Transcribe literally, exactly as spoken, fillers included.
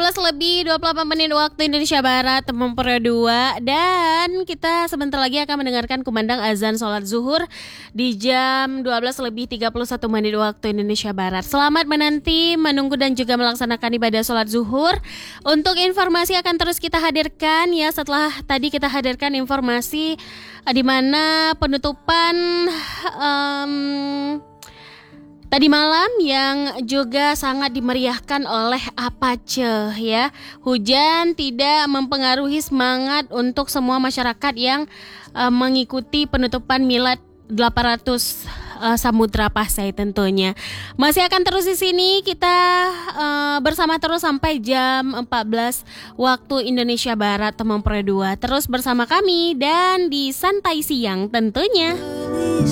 belas lebih dua puluh delapan menit waktu Indonesia Barat, Mempero dua. Dan kita sebentar lagi akan mendengarkan kumandang azan sholat zuhur di jam dua belas lebih tiga puluh satu menit waktu Indonesia Barat. Selamat menanti, menunggu dan juga melaksanakan ibadah sholat zuhur. Untuk informasi akan terus kita hadirkan ya, setelah tadi kita hadirkan informasi uh, di mana penutupan um, tadi malam yang juga sangat dimeriahkan oleh Apache ya. Hujan tidak mempengaruhi semangat untuk semua masyarakat yang uh, mengikuti penutupan milad delapan ratus uh, Samudra Pasai tentunya. Masih akan terus di sini kita uh, bersama terus sampai jam empat belas waktu Indonesia Barat, Mempero dua. Terus bersama kami dan di Santai Siang tentunya.